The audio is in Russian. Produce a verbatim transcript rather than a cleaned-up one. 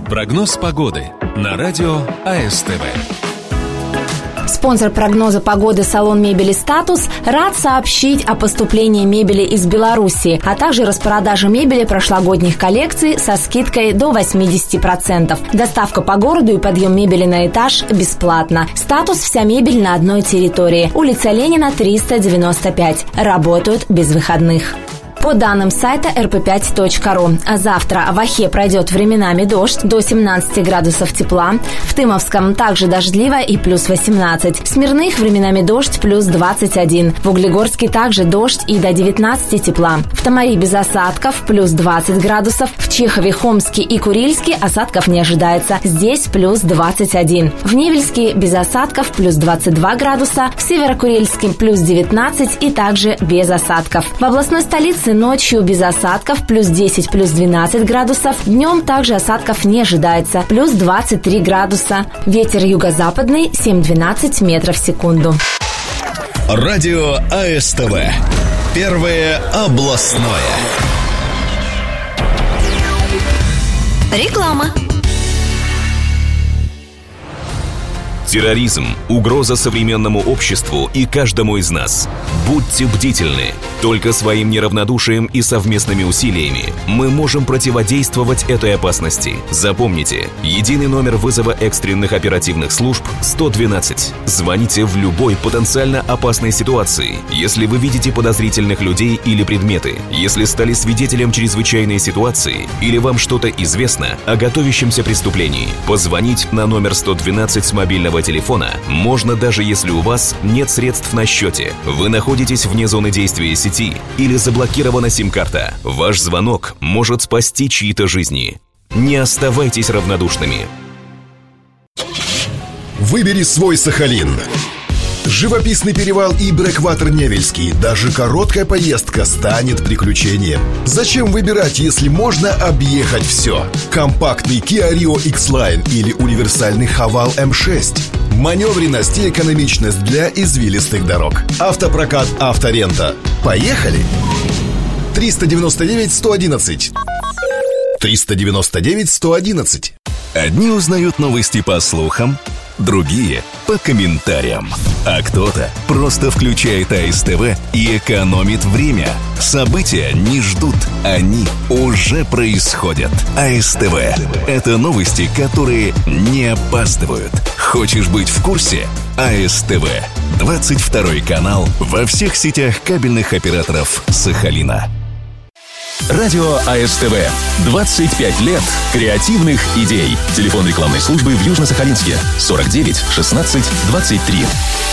Прогноз погоды на радио АСТВ. Спонсор прогноза погоды салон мебели «Статус» рад сообщить о поступлении мебели из Беларуси, а также распродаже мебели прошлогодних коллекций со скидкой до восемьдесят процентов. Доставка по городу и подъем мебели на этаж бесплатно. «Статус» – вся мебель на одной территории. Улица Ленина, триста девяносто пять. Работают без выходных. По данным сайта эр пэ пять точка ру, завтра в Охе пройдет временами дождь до семнадцати градусов тепла, в Тымовском также дождливо и плюс восемнадцать, в Смирных временами дождь плюс двадцать один, в Углегорске также дождь и до девятнадцати тепла, в Томари без осадков плюс двадцать градусов, в Чехове, Хомске и Курильске осадков не ожидается, здесь плюс двадцать один, в Невельске без осадков плюс двадцать два градуса, в Северокурильске плюс девятнадцать и также без осадков. В областной столице ночью без осадков плюс десять, плюс двенадцать градусов. Днем также осадков не ожидается. Плюс двадцать три градуса. Ветер юго-западный семь-двенадцать метров в секунду. Радио АСТВ. Первое областное. Реклама. Терроризм – угроза современному обществу и каждому из нас. Будьте бдительны. Только своим неравнодушием и совместными усилиями мы можем противодействовать этой опасности. Запомните, единый номер вызова экстренных оперативных служб сто двенадцать. Звоните в любой потенциально опасной ситуации, если вы видите подозрительных людей или предметы, если стали свидетелем чрезвычайной ситуации или вам что-то известно о готовящемся преступлении. Позвонить на номер сто двенадцать с мобильного телефона можно, даже если у вас нет средств на счете, вы находитесь вне зоны действия сети или заблокирована сим-карта. Ваш звонок может спасти чьи-то жизни. Не оставайтесь равнодушными. Выбери свой Сахалин. Живописный перевал и Брэкватер Невельский. Даже короткая поездка станет приключением. Зачем выбирать, если можно объехать все? Компактный Kia Rio X-Line или универсальный Haval эм шесть. Маневренность и экономичность для извилистых дорог. Автопрокат «Авторента». Поехали! триста девяносто девять сто одиннадцать. триста девяносто девять сто одиннадцать. Одни узнают новости по слухам, другие – по комментариям. А кто-то просто включает АСТВ и экономит время. События не ждут, они уже происходят. АСТВ – это новости, которые не опаздывают. Хочешь быть в курсе? АСТВ. двадцать второй канал во всех сетях кабельных операторов Сахалина. Радио АСТВ. двадцать пять лет креативных идей. Телефон рекламной службы в Южно-Сахалинске. сорок девять шестнадцать двадцать три.